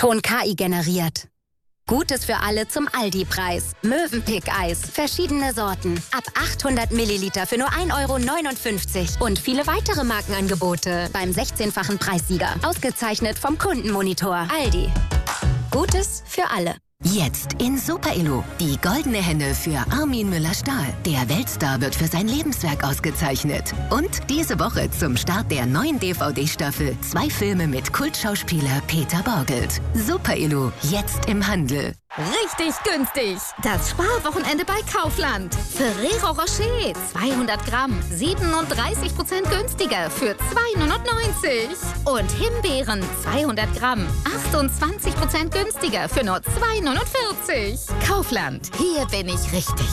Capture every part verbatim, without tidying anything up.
Ton K I generiert. Gutes für alle zum Aldi-Preis. Mövenpick-Eis. Verschiedene Sorten. Ab achthundert Milliliter für nur ein Euro neunundfünfzig. Und viele weitere Markenangebote beim sechzehnfachen Preissieger. Ausgezeichnet vom Kundenmonitor. Aldi. Gutes für alle. Jetzt in Super Illu. Die goldene Henne für Armin Müller-Stahl. Der Weltstar wird für sein Lebenswerk ausgezeichnet. Und diese Woche zum Start der neuen D V D-Staffel zwei Filme mit Kultschauspieler Peter Borgelt. Super Illu, jetzt im Handel. Richtig günstig. Das Sparwochenende bei Kaufland. Ferrero Rocher zweihundert Gramm, siebenunddreißig Prozent günstiger für zwei neunundneunzig. Und Himbeeren zweihundert Gramm, achtundzwanzig Prozent günstiger für nur zwei neunundvierzig. Kaufland, hier bin ich richtig.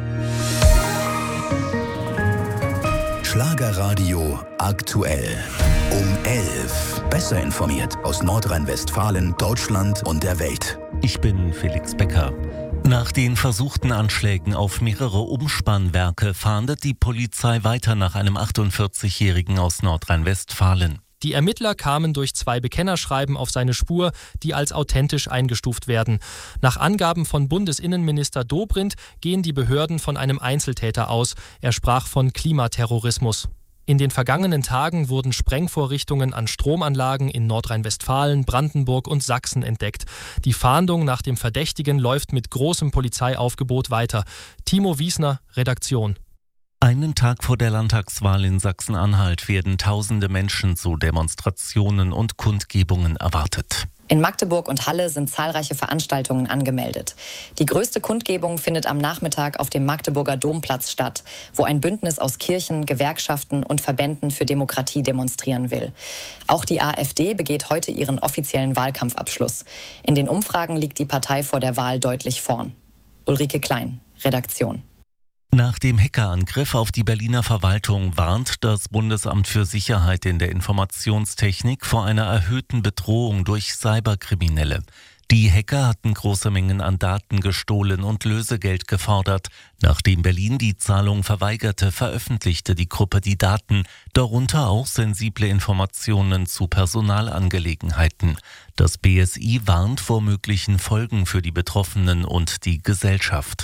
Schlagerradio aktuell. Um elf. Besser informiert aus Nordrhein-Westfalen, Deutschland und der Welt. Ich bin Felix Becker. Nach den versuchten Anschlägen auf mehrere Umspannwerke fahndet die Polizei weiter nach einem achtundvierzigjährigen aus Nordrhein-Westfalen. Die Ermittler kamen durch zwei Bekennerschreiben auf seine Spur, die als authentisch eingestuft werden. Nach Angaben von Bundesinnenminister Dobrindt gehen die Behörden von einem Einzeltäter aus. Er sprach von Klimaterrorismus. In den vergangenen Tagen wurden Sprengvorrichtungen an Stromanlagen in Nordrhein-Westfalen, Brandenburg und Sachsen entdeckt. Die Fahndung nach dem Verdächtigen läuft mit großem Polizeiaufgebot weiter. Timo Wiesner, Redaktion. Einen Tag vor der Landtagswahl in Sachsen-Anhalt werden tausende Menschen zu Demonstrationen und Kundgebungen erwartet. In Magdeburg und Halle sind zahlreiche Veranstaltungen angemeldet. Die größte Kundgebung findet am Nachmittag auf dem Magdeburger Domplatz statt, wo ein Bündnis aus Kirchen, Gewerkschaften und Verbänden für Demokratie demonstrieren will. Auch die AfD begeht heute ihren offiziellen Wahlkampfabschluss. In den Umfragen liegt die Partei vor der Wahl deutlich vorn. Ulrike Klein, Redaktion. Nach dem Hackerangriff auf die Berliner Verwaltung warnt das Bundesamt für Sicherheit in der Informationstechnik vor einer erhöhten Bedrohung durch Cyberkriminelle. Die Hacker hatten große Mengen an Daten gestohlen und Lösegeld gefordert. Nachdem Berlin die Zahlung verweigerte, veröffentlichte die Gruppe die Daten, darunter auch sensible Informationen zu Personalangelegenheiten. Das B S I warnt vor möglichen Folgen für die Betroffenen und die Gesellschaft.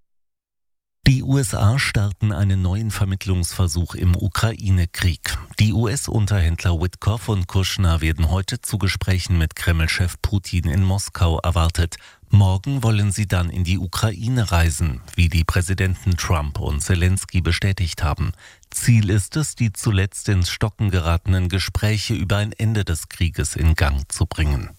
Die U S A starten einen neuen Vermittlungsversuch im Ukraine-Krieg. Die U S-Unterhändler Witkoff und Kushner werden heute zu Gesprächen mit Kreml-Chef Putin in Moskau erwartet. Morgen wollen sie dann in die Ukraine reisen, wie die Präsidenten Trump und Zelensky bestätigt haben. Ziel ist es, die zuletzt ins Stocken geratenen Gespräche über ein Ende des Krieges in Gang zu bringen.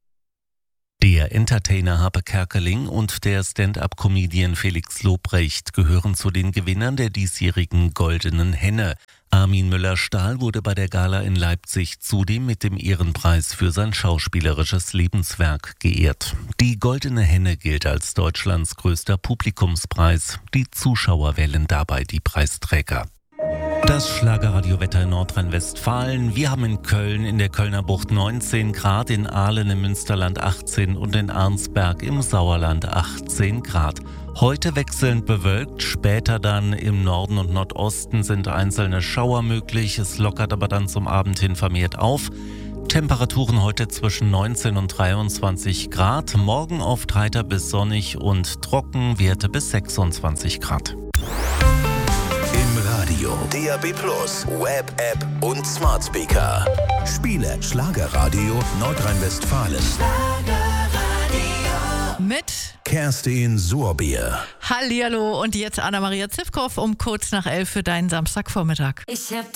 Der Entertainer Harpe Kerkeling und der Stand-up-Comedian Felix Lobrecht gehören zu den Gewinnern der diesjährigen Goldenen Henne. Armin Müller-Stahl wurde bei der Gala in Leipzig zudem mit dem Ehrenpreis für sein schauspielerisches Lebenswerk geehrt. Die Goldene Henne gilt als Deutschlands größter Publikumspreis. Die Zuschauer wählen dabei die Preisträger. Das Schlagerradiowetter in Nordrhein-Westfalen. Wir haben in Köln in der Kölner Bucht neunzehn Grad, in Aalen im Münsterland achtzehn und in Arnsberg im Sauerland achtzehn Grad. Heute wechselnd bewölkt, später dann im Norden und Nordosten sind einzelne Schauer möglich. Es lockert aber dann zum Abend hin vermehrt auf. Temperaturen heute zwischen neunzehn und dreiundzwanzig Grad. Morgen oft heiter bis sonnig und trocken, Werte bis sechsundzwanzig Grad. Radio, D A B Plus, Web-App und Smart Speaker. Spiele Schlagerradio Nordrhein-Westfalen. Mit Kerstin Sorbier. Hallihallo und jetzt Anna-Maria Zivkow um kurz nach elf für deinen Samstagvormittag. Ich hab